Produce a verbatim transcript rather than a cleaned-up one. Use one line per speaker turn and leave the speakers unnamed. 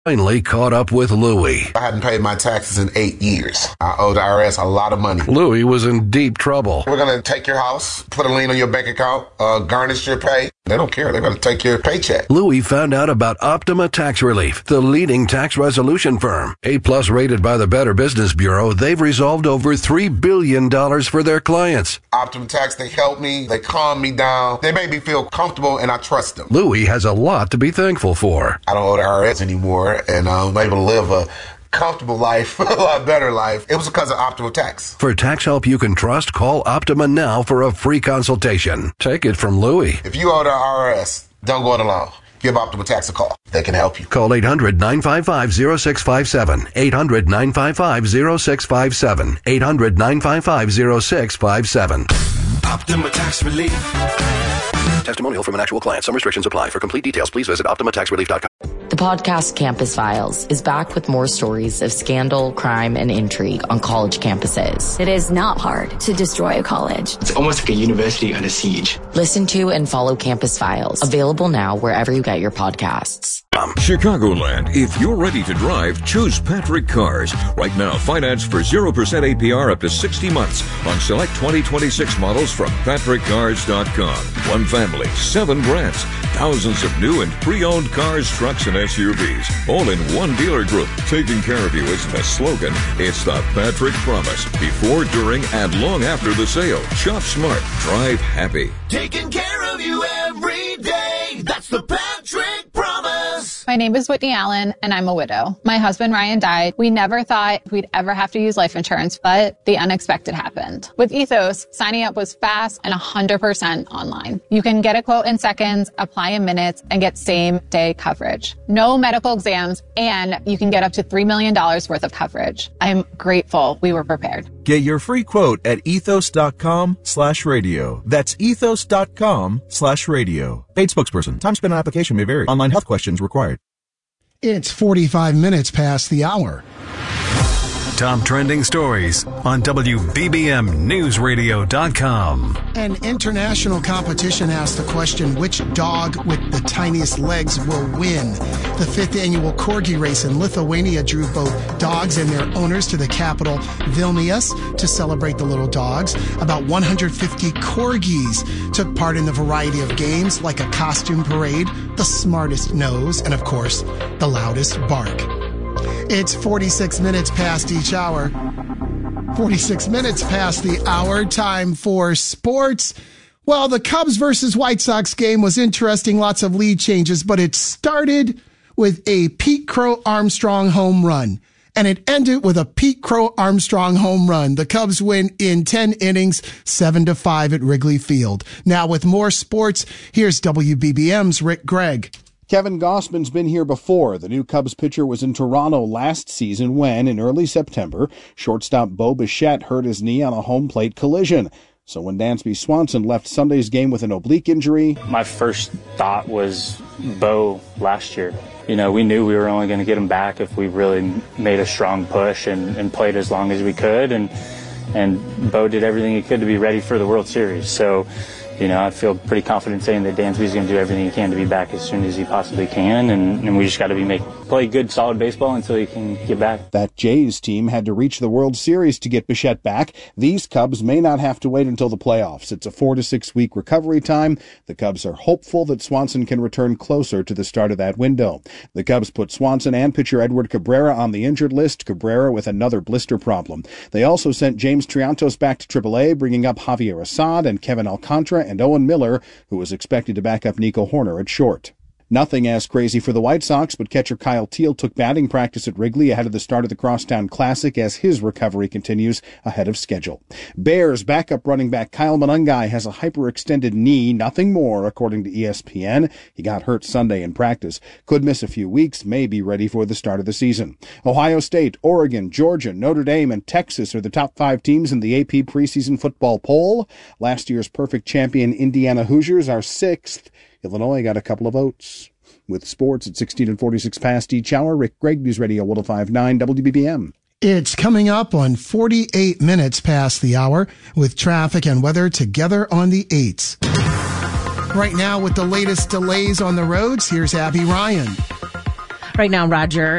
Finally caught up with Louie.
I hadn't paid my taxes in eight years. I owe the I R S a lot of money.
Louie was in deep trouble.
We're going to take your house, put a lien on your bank account, uh, garnish your pay. They don't care. They're going to take your paycheck.
Louie found out about Optima Tax Relief, the leading tax resolution firm. A-plus rated by the Better Business Bureau, they've resolved over three billion dollars for their clients.
Optima Tax, they help me. They calm me down. They make me feel comfortable, and I trust them.
Louie has a lot to be thankful for.
I don't owe the I R S anymore, and I'm able to live a comfortable life, a lot better life. It was because of Optima Tax.
For tax help you can trust, call Optima now for a free consultation. Take it from Louie.
If you owe the I R S, don't go it alone. Give Optima Tax a call. They can help you.
Call eight hundred, nine five five, zero six five seven. eight hundred, nine five five, zero six five seven. eight hundred, nine five five, zero six five seven.
Optima Tax Relief.
Testimonial from an actual client. Some restrictions apply. For complete details, please visit optima tax relief dot com.
The podcast Campus Files is back with more stories of scandal, crime, and intrigue on college campuses.
It is not hard to destroy a college.
It's almost like a university under siege.
Listen to and follow Campus Files. Available now wherever you get your podcasts.
Chicagoland, if you're ready to drive, choose Patrick Cars. Right now, finance for zero percent A P R up to sixty months on select twenty twenty-six models from patrick cars dot com. One family, seven brands, thousands of new and pre-owned cars, trucks, and S U Vs. All in one dealer group. Taking care of you isn't a slogan, it's the Patrick Promise. Before, during, and long after the sale. Shop smart, drive happy.
Taking care of you every day. That's the Patrick Promise.
My name is Whitney Allen, and I'm a widow. My husband, Ryan, died. We never thought we'd ever have to use life insurance, but the unexpected happened. With Ethos, signing up was fast and one hundred percent online. You can get a quote in seconds, apply in minutes, and get same-day coverage. No medical exams, and you can get up to three million dollars worth of coverage. I'm grateful we were prepared.
Get your free quote at ethos.com slash radio. That's ethos.com slash radio. Paid spokesperson. Time spent on application may vary. Online health questions required.
It's forty-five minutes past the hour.
Top trending stories on W B B M News Radio dot com.
An international competition asked the question, which dog with the tiniest legs will win? The fifth annual Corgi race in Lithuania drew both dogs and their owners to the capital, Vilnius, to celebrate the little dogs. About one hundred fifty Corgis took part in the variety of games like a costume parade, the smartest nose, and of course, the loudest bark. It's forty-six minutes past each hour. forty-six minutes past the hour. Time for sports. Well, the Cubs versus White Sox game was interesting. Lots of lead changes, but it started with a Pete Crow Armstrong home run. And it ended with a Pete Crow Armstrong home run. The Cubs win in ten innings, seven to five at Wrigley Field. Now with more sports, here's W B B M's Rick Gregg.
Kevin Gausman's been here before. The new Cubs pitcher was in Toronto last season when, in early September, shortstop Bo Bichette hurt his knee on a home plate collision. So when Dansby Swanson left Sunday's game with an oblique injury...
My first thought was Bo last year. You know, we knew we were only going to get him back if we really made a strong push and, and played as long as we could. And, and Bo did everything he could to be ready for the World Series. So... You know, I feel pretty confident saying that Dansby's going to do everything he can to be back as soon as he possibly can, and, and we just got to be make play good, solid baseball until he can get back.
That Jays team had to reach the World Series to get Bichette back. These Cubs may not have to wait until the playoffs. It's a four to six week recovery time. The Cubs are hopeful that Swanson can return closer to the start of that window. The Cubs put Swanson and pitcher Edward Cabrera on the injured list, Cabrera with another blister problem. They also sent James Triantos back to triple A, bringing up Javier Assad and Kevin Alcantara and Owen Miller, who was expected to back up Nico Horner at short. Nothing as crazy for the White Sox, but catcher Kyle Teal took batting practice at Wrigley ahead of the start of the Crosstown Classic as his recovery continues ahead of schedule. Bears backup running back Kyle Monangai has a hyperextended knee, nothing more, according to E S P N. He got hurt Sunday in practice. Could miss a few weeks, may be ready for the start of the season. Ohio State, Oregon, Georgia, Notre Dame, and Texas are the top five teams in the A P preseason football poll. Last year's perfect champion Indiana Hoosiers are sixth. Illinois got a couple of votes. With sports at sixteen and forty-six past each hour, Rick Gregg, News Radio one oh five point nine W B B M.
It's coming up on forty-eight minutes past the hour with traffic and weather together on the eights. Right now with the latest delays on the roads, here's Abby Ryan.
right now, Roger.